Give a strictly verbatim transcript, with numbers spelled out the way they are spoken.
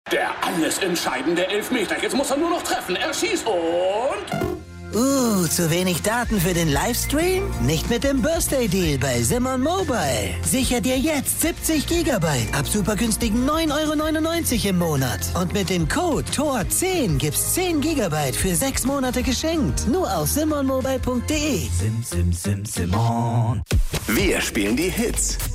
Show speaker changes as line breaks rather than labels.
Der alles entscheidende Elfmeter. Jetzt muss er nur noch treffen. Er schießt und...
Uh, zu wenig Daten für den Livestream? Nicht mit dem Birthday Deal bei Simon Mobile. Sicher dir jetzt siebzig Gigabyte ab super günstigen neun Euro neunundneunzig im Monat. Und mit dem Code T O R zehn gibt's zehn Gigabyte für sechs Monate geschenkt. Nur auf simon mobile punkt de.
Sim, sim, sim, Simon.
Wir spielen die Hits